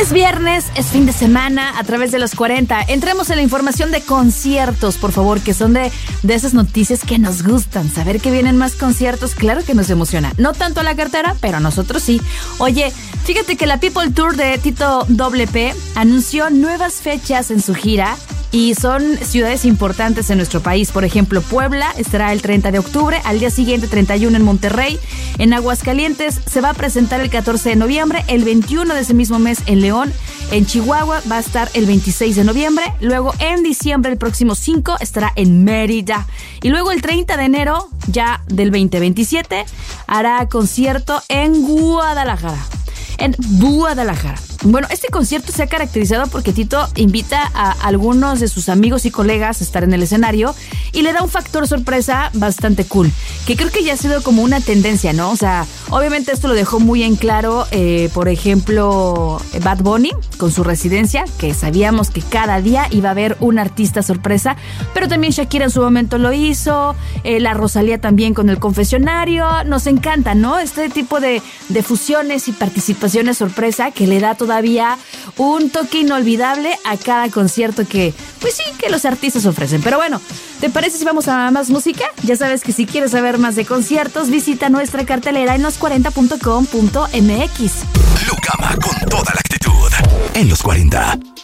Es viernes, es fin de semana, a través de los 40. Entremos en la información de conciertos, por favor, que son de esas noticias que nos gustan. Saber que vienen más conciertos, claro que nos emociona. No tanto a la cartera, pero a nosotros sí. Oye, fíjate que la People Tour de Tito WP anunció nuevas fechas en su gira. Y son ciudades importantes en nuestro país. Por ejemplo, Puebla estará el 30 de octubre, al día siguiente 31 en Monterrey. En Aguascalientes se va a presentar el 14 de noviembre, el 21 de ese mismo mes en León. En Chihuahua va a estar el 26 de noviembre. Luego en diciembre, el próximo 5, estará en Mérida. Y luego el 30 de enero, ya del 2027, hará concierto en Guadalajara. Bueno, este concierto se ha caracterizado porque Tito invita a algunos de sus amigos y colegas a estar en el escenario y le da un factor sorpresa bastante cool, que creo que ya ha sido como una tendencia, ¿no? O sea, obviamente esto lo dejó muy en claro, por ejemplo, Bad Bunny con su Residencia, que sabíamos que cada día iba a haber un artista sorpresa, pero también Shakira en su momento lo hizo, la Rosalía también con el Confesionario. Nos encanta, ¿no? Este tipo de fusiones y participaciones sorpresa que le da todavía un toque inolvidable a cada concierto que, pues sí, que los artistas ofrecen. Pero bueno, ¿te parece si vamos a más música? Ya sabes que si quieres saber más de conciertos, visita nuestra cartelera en los40.com.mx. Lucama con toda la actitud en los 40.